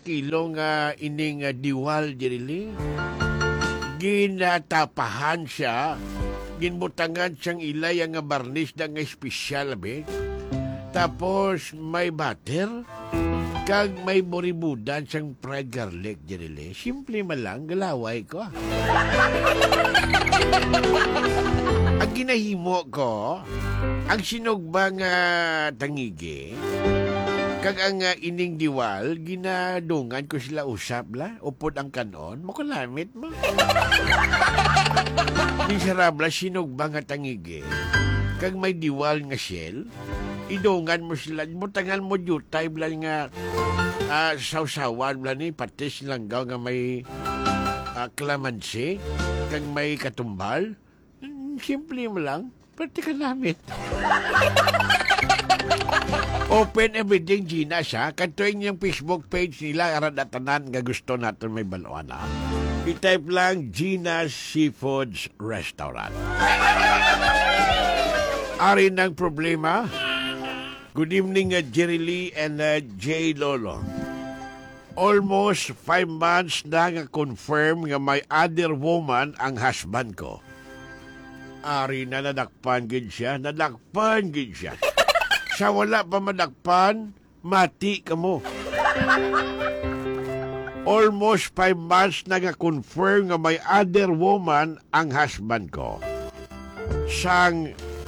kilo nga ining diwal dirili. Ginatapahan siya, ginbutangan siyang ilay nga barnis na nga espesyal be. Tapos may butter, kag may buribudan siyang fried garlic dirili. Simple man lang, galaway ko. Ang ginahimo ko, ang sinugbang tangigi, kag ang ining diwal, ginadungan ko sila usap la, upod ang kanon, makulamit mo. Miserable, sinugbang tangigi, kag may diwal nga shell, idungan mo sila, mutangan mo jutay, bla nga sawsawan, bla ni patis langgaw nga may kalamansi, kag may katumbal. Simple mo lang, pati ka namit. Open everything, Gina siya. Kantuin yung Facebook page nila, aradatanan nga gusto natin may baluana. I-type lang Gina's Seafoods Restaurant. Ari ng problema. Good evening, Jerry Lee and J. Lolo. Almost 5 months na nga confirm nga may other woman ang husband ko. Ari na nadakpan gid siya. Sa wala pa madakpan, mati ka mo. Almost 5 months na nga confirm nga may other woman ang husband ko. Sang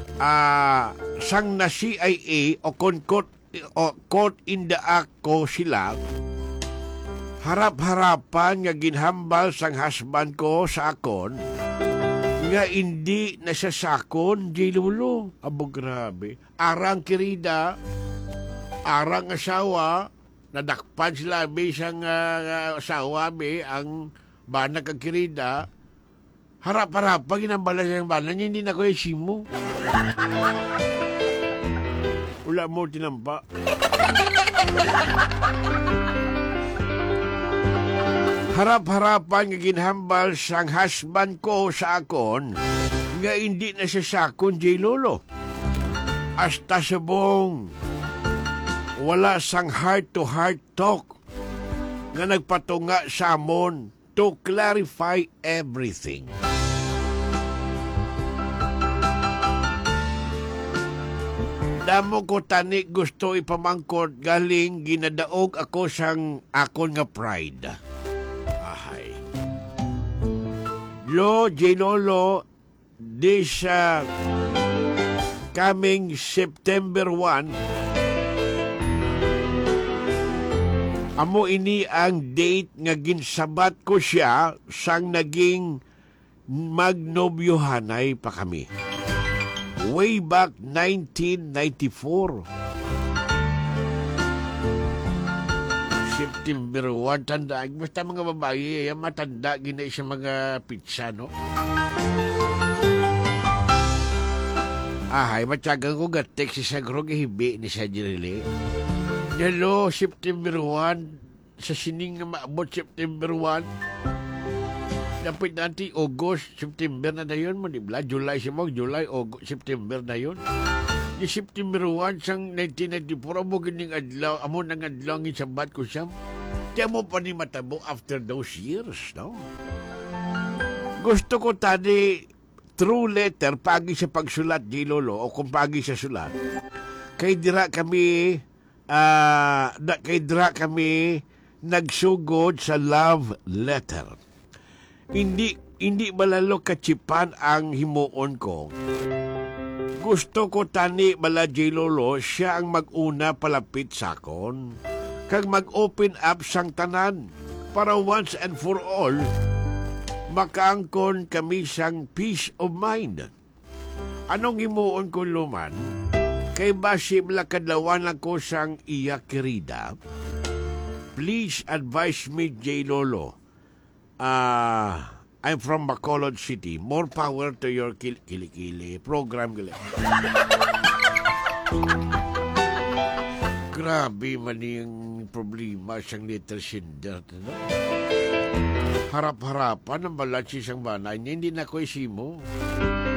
na CIA o caught in the act ko sila, harap-harapan nga ginhambal sang husband ko sa akon, nga hindi nasasakon, J-Lolo. Abo, grabe. Arang kirida, arang asawa, nadakpan sila, isang asawa, ang banag ang kirida, harap-harapan, ginambala siya ng banag, hindi na ko yung simo. Wala mo tinampa. Harap-harapan nga ginhambal sang husband ko sa akon, nga hindi na siya sakon, J-Lolo. Hasta subong, wala sang heart-to-heart talk nga nagpatunga sa amon to clarify everything. Damo ko tani gusto ipamangkot galing ginadaog ako sang akon nga pride. J-Lolo, this coming September 1, amo ini ang date nga ginsabat ko siya sang naging magnobyohanay pa kami. Way back 1994. September 1, tanda. Basta mga babae, matanda, gina siya mga pizza, no? Ahay, matyagang ko gatek si Sagrog, hibi ni sa Jirili. Hello, September 1, sa sining nga maabot September 1, dapat nanti August, September na yun mo, di ba? July si mo, July, August, September na yun. Di September 1, sang 1994, amo gining adlaw, amo nang adlaw ng sabat ko siya. Di mo pa ni matabo after those years, no? Gusto ko tadi, true letter, pagi sa pagsulat, di Lolo, o kung pagi sa sulat, kay dira kami, nagsugod sa love letter. Hindi malalo kachipan ang himuon ko. Gusto ko tani bala J-Lolo, siya ang mag-una palapit sa akon. Kag mag-open up sang tanan para once and for all, makaangkon kami sang peace of mind. Anong himuon ko luman? Kay basib la kadlawan ako sang iya kirida. Please advise me, J-Lolo. I'm from Bacolod City. More power to your kilikili program. Grabe man yung problema siyang letter sender. No? Harap-harapan ang balat siyang banay. Hindi na ko isimo.